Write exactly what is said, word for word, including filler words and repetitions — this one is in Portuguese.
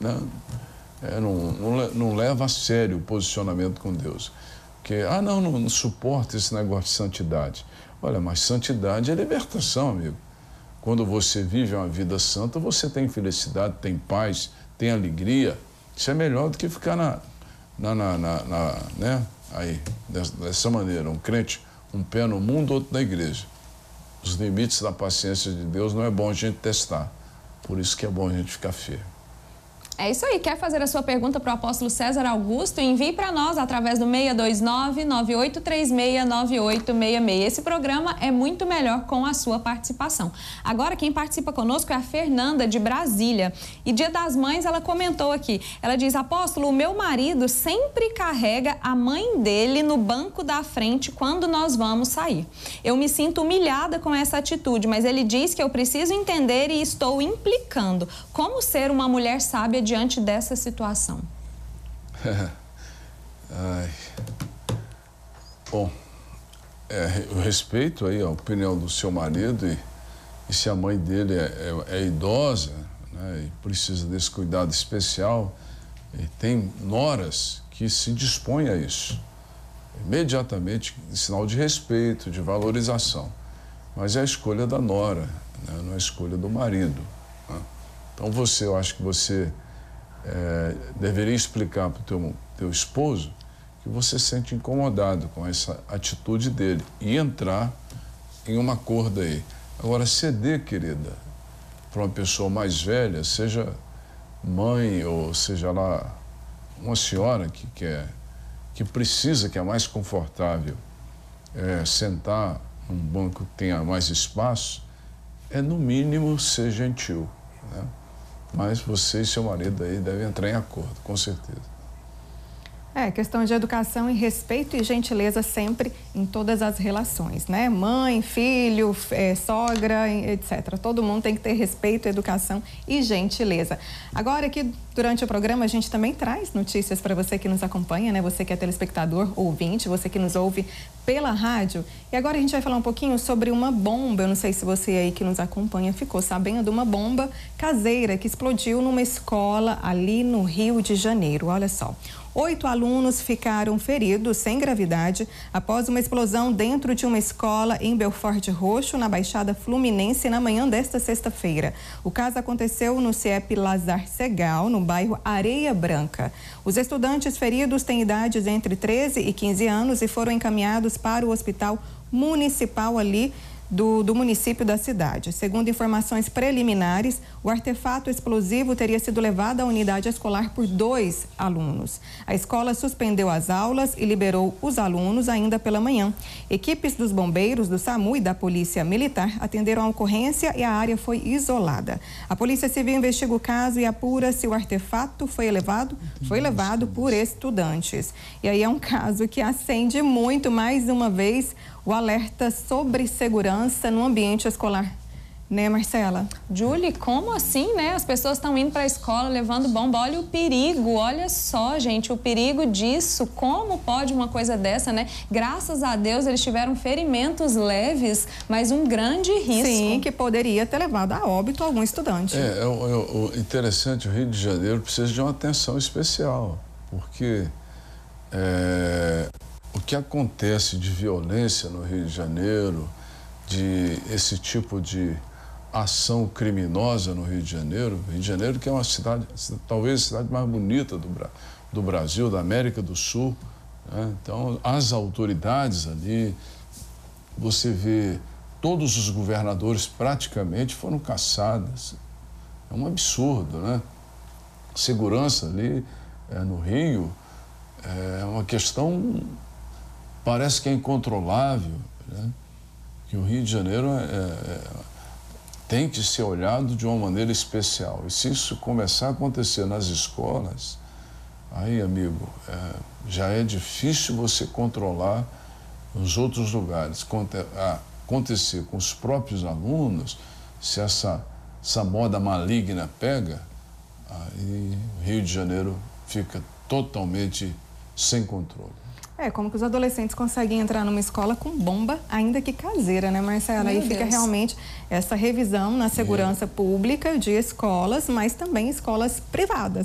né? É, não, não, não leva a sério o posicionamento com Deus. Porque, ah, não, não, não suporta esse negócio de santidade. Olha, mas santidade é libertação, amigo. Quando você vive uma vida santa, você tem felicidade, tem paz, tem alegria. Isso é melhor do que ficar na, na, na, na, na né? Aí, dessa, dessa maneira, um crente, um pé no mundo, outro na igreja. Os limites da paciência de Deus não é bom a gente testar. Por isso que é bom a gente ficar firme. É isso aí. Quer fazer a sua pergunta para o apóstolo César Augusto? Envie para nós através do seis dois nove, nove oito três seis, nove oito seis seis. Esse programa é muito melhor com a sua participação. Agora, quem participa conosco é a Fernanda, de Brasília. E Dia das Mães, ela comentou aqui. Ela diz, apóstolo, o meu marido sempre carrega a mãe dele no banco da frente quando nós vamos sair. Eu me sinto humilhada com essa atitude, mas ele diz que eu preciso entender e estou implicando. Como ser uma mulher sábia diante dessa situação? Ai. Bom, é, eu respeito aí a opinião do seu marido e, e se a mãe dele é, é, é idosa, né, e precisa desse cuidado especial, e tem noras que se dispõem a isso. Imediatamente, sinal de respeito, de valorização. Mas é a escolha da nora, né, não é a escolha do marido. Né? Então você, eu acho que você É, deveria explicar para o teu, teu esposo que você se sente incomodado com essa atitude dele e entrar em um acordo aí. Agora, ceder, querida, para uma pessoa mais velha, seja mãe ou seja lá uma senhora que quer, que precisa, que é mais confortável, é, sentar num banco que tenha mais espaço, é no mínimo ser gentil, né? Mas você e seu marido aí devem entrar em acordo, com certeza. É, questão de educação e respeito e gentileza sempre em todas as relações, né? Mãe, filho, é, sogra, etcétera. Todo mundo tem que ter respeito, educação e gentileza. Agora aqui, durante o programa, a gente também traz notícias para você que nos acompanha, né? Você que é telespectador, ouvinte, você que nos ouve pela rádio. E agora a gente vai falar um pouquinho sobre uma bomba. Eu não sei se você aí que nos acompanha ficou sabendo de uma bomba caseira que explodiu numa escola ali no Rio de Janeiro. Olha só. Oito alunos ficaram feridos sem gravidade após uma explosão dentro de uma escola em Belford Roxo, na Baixada Fluminense, na manhã desta sexta-feira. O caso aconteceu no C E P Lazar Segal, no bairro Areia Branca. Os estudantes feridos têm idades entre treze e quinze anos e foram encaminhados para o hospital municipal ali Do, do município da cidade. Segundo informações preliminares, o artefato explosivo teria sido levado à unidade escolar por dois alunos. A escola suspendeu as aulas e liberou os alunos ainda pela manhã. Equipes dos bombeiros, do SAMU e da Polícia Militar atenderam a ocorrência e a área foi isolada. A Polícia Civil investiga o caso e apura se o artefato foi levado, foi levado por estudantes. E aí é um caso que acende muito, mais uma vez, o alerta sobre segurança no ambiente escolar. Né, Marcela? Julie, como assim, né? As pessoas estão indo para a escola levando bomba. Olha o perigo, olha só, gente, o perigo disso. Como pode uma coisa dessa, né? Graças a Deus eles tiveram ferimentos leves, mas um grande risco. Sim, que poderia ter levado a óbito algum estudante. É, é, o, o interessante, o Rio de Janeiro precisa de uma atenção especial, porque é, o que acontece de violência no Rio de Janeiro, de esse tipo de ação criminosa no Rio de Janeiro, Rio de Janeiro que é uma cidade, talvez a cidade mais bonita do, do Brasil, da América do Sul, né? Então, as autoridades ali, você vê todos os governadores praticamente foram caçados. É um absurdo, né? Segurança ali é, no Rio é uma questão, parece que é incontrolável, né? Que o Rio de Janeiro é, é, tem que ser olhado de uma maneira especial. E se isso começar a acontecer nas escolas, aí, amigo, é, já é difícil você controlar nos outros lugares. Acontecer com os próprios alunos, se essa, essa moda maligna pega, aí o Rio de Janeiro fica totalmente sem controle. É, como que os adolescentes conseguem entrar numa escola com bomba, ainda que caseira, né, Marcela? Aí fica realmente essa revisão na segurança pública de escolas, mas também escolas privadas.